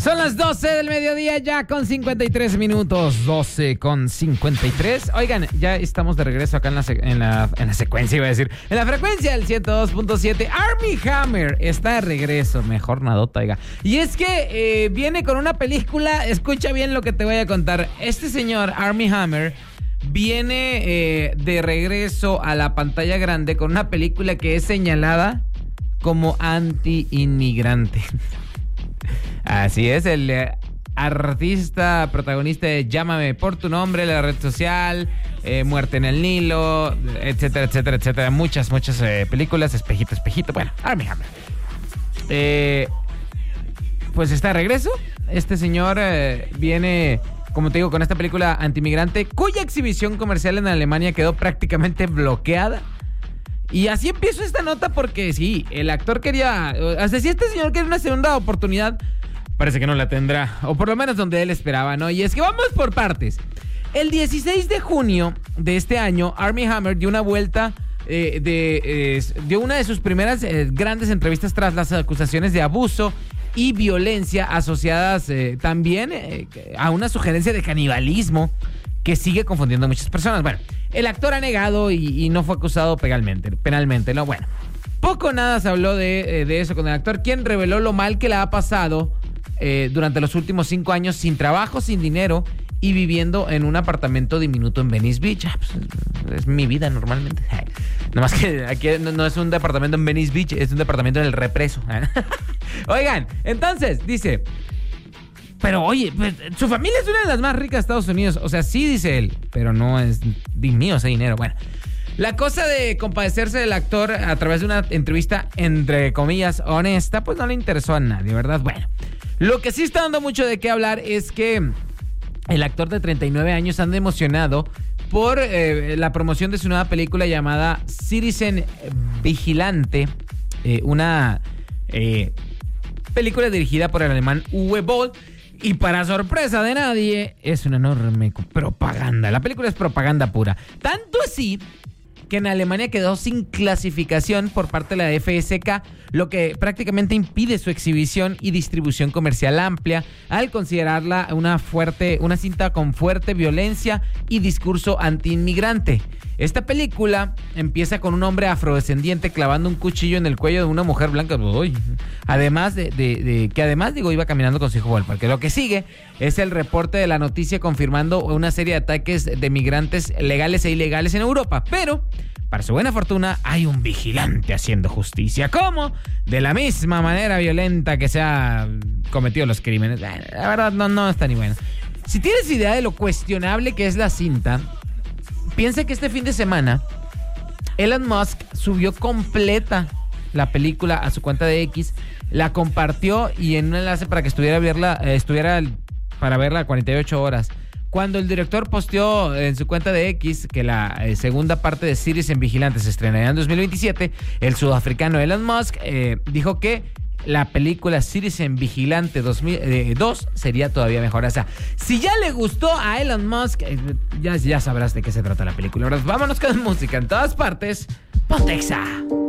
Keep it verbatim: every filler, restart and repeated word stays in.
Son las doce del mediodía ya con cincuenta y tres minutos. doce con cincuenta y tres. Oigan, ya estamos de regreso acá en la, en la, en la secuencia, iba a decir. En la frecuencia del ciento dos punto siete. Armie Hammer está de regreso. Mejor nadota, oiga. Y es que eh, viene con una película. Escucha bien lo que te voy a contar. Este señor, Armie Hammer, viene eh, de regreso a la pantalla grande con una película que es señalada como anti-inmigrante. Así es, el eh, artista protagonista de Llámame por tu nombre, la red social, eh, Muerte en el Nilo, etcétera, etcétera, etcétera. Muchas, muchas eh, películas, Espejito, Espejito. Bueno, Armie Hammer. Eh, pues está de regreso. Este señor eh, viene, como te digo, con esta película antimigrante, cuya exhibición comercial en Alemania quedó prácticamente bloqueada. Y así empiezo esta nota porque sí, el actor quería... O sea, si este señor quiere una segunda oportunidad, parece que no la tendrá. O por lo menos donde él esperaba, ¿no? Y es que vamos por partes. El dieciséis de junio de este año, Armie Hammer dio una vuelta... Eh, de, eh, dio una de sus primeras eh, grandes entrevistas tras las acusaciones de abuso y violencia asociadas eh, también eh, a una sugerencia de canibalismo que sigue confundiendo a muchas personas. Bueno, el actor ha negado y, y no fue acusado penalmente, penalmente, ¿no? Bueno, poco nada se habló de, de eso con el actor, quien reveló lo mal que le ha pasado eh, durante los últimos cinco años sin trabajo, sin dinero y viviendo en un apartamento diminuto en Venice Beach. Ah, pues, es mi vida normalmente. Nomás que aquí no, no es un departamento en Venice Beach, es un departamento en el Represo. Oigan, entonces, dice... Pero oye, pues, su familia es una de las más ricas de Estados Unidos. O sea, sí, dice él, pero no es mío ese dinero. Bueno, la cosa de compadecerse del actor a través de una entrevista, entre comillas, honesta, pues no le interesó a nadie, ¿verdad? Bueno, lo que sí está dando mucho de qué hablar es que el actor de treinta y nueve años anda emocionado por eh, la promoción de su nueva película llamada Citizen Vigilante, eh, una eh, película dirigida por el alemán Uwe Boll. Y para sorpresa de nadie, es una enorme propaganda. La película es propaganda pura. Tanto así que en Alemania quedó sin clasificación por parte de la F S K, lo que prácticamente impide su exhibición y distribución comercial amplia, al considerarla una fuerte, una cinta con fuerte violencia y discurso antiinmigrante. Esta película empieza con un hombre afrodescendiente clavando un cuchillo en el cuello de una mujer blanca. Uy. Además de, de, de que además, digo, iba caminando con su hijo al parque. Lo que sigue es el reporte de la noticia confirmando una serie de ataques de migrantes legales e ilegales en Europa. Pero, para su buena fortuna, hay un vigilante haciendo justicia. ¿Cómo? De la misma manera violenta que se ha cometido los crímenes. La verdad, no, no está ni bueno. Si tienes idea de lo cuestionable que es la cinta, piensa que este fin de semana Elon Musk subió completa la película a su cuenta de X, la compartió y en un enlace para que estuviera, verla, eh, estuviera para verla cuarenta y ocho horas. Cuando el director posteó en su cuenta de X que la eh, segunda parte de Citizen Vigilante se estrenaría en dos mil veintisiete, el sudafricano Elon Musk eh, dijo que la película Citizen Vigilante dos mil dos sería todavía mejor. O sea, si ya le gustó a Elon Musk, eh, ya, ya sabrás de qué se trata la película. Ahora vámonos con música en todas partes. Pontexa.